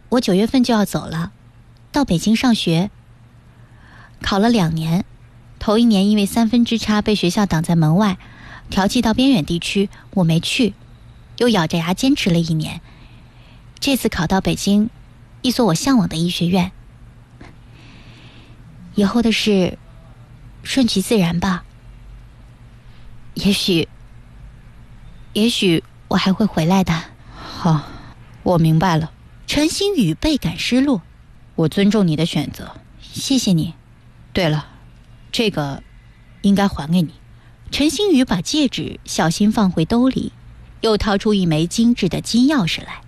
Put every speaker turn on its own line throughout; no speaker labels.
我9月份就要走了，到北京上学。考了2年，头1年因为3分之差被学校挡在门外，调剂到边远地区，我没去，又咬着牙坚持了1年。这次考到北京，一所我向往的医学院。以后的事，顺其自然吧。也许我还会回来的。
好，我明白了。
陈星宇倍感失落。
我尊重你的选择，
谢谢你。
对了，这个应该还给你。
陈星宇把戒指小心放回兜里，又掏出一枚精致的金钥匙来。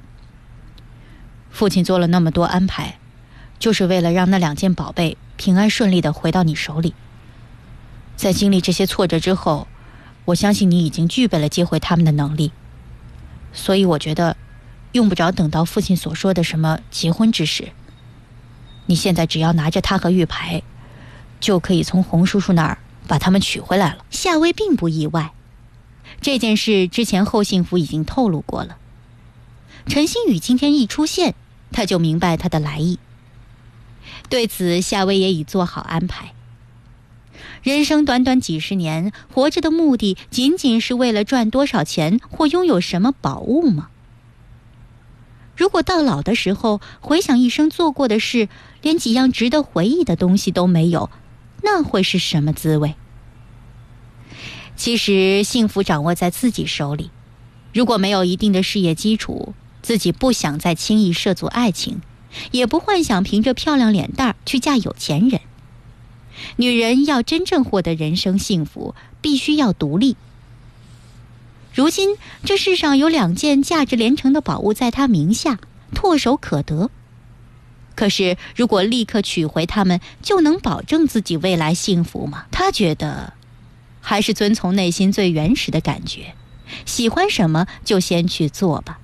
父亲做了那么多安排，就是为了让那2件宝贝平安顺利地回到你手里。在经历这些挫折之后，我相信你已经具备了接回他们的能力，所以我觉得用不着等到父亲所说的什么结婚之时。你现在只要拿着它和玉牌，就可以从洪叔叔那儿把他们取回来了。
夏薇并不意外，这件事之前后幸福已经透露过了。陈星宇今天一出现，他就明白他的来意。对此，夏薇也已做好安排。人生短短几十年，活着的目的仅仅是为了赚多少钱或拥有什么宝物吗？如果到老的时候回想一生做过的事，连几样值得回忆的东西都没有，那会是什么滋味？其实幸福掌握在自己手里，如果没有一定的事业基础，自己不想再轻易涉足爱情，也不幻想凭着漂亮脸蛋去嫁有钱人。女人要真正获得人生幸福，必须要独立。如今这世上有2件价值连城的宝物在她名下，唾手可得。可是如果立刻取回它们，就能保证自己未来幸福吗？她觉得还是遵从内心最原始的感觉，喜欢什么就先去做吧。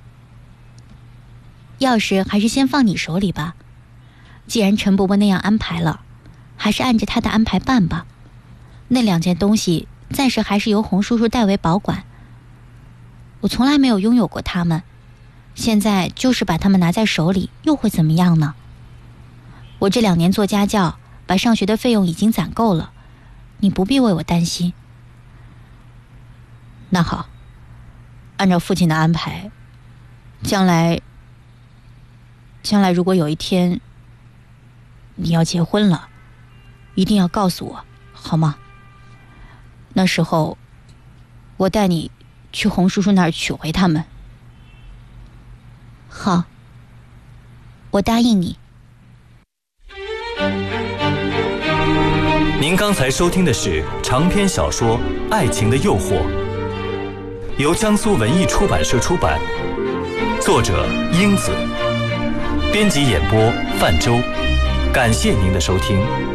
钥匙还是先放你手里吧，既然陈伯伯那样安排了，还是按着他的安排办吧。那2件东西暂时还是由洪叔叔代为保管，我从来没有拥有过它们，现在就是把它们拿在手里，又会怎么样呢？我这2年做家教，把上学的费用已经攒够了，你不必为我担心。
那好，按照父亲的安排，将来如果有一天你要结婚了，一定要告诉我，好吗？那时候我带你去洪叔叔那儿取回他们。
好，我答应你。
您刚才收听的是长篇小说《爱情的诱惑》，由江苏文艺出版社出版，作者英子，编辑演播范舟。感谢您的收听。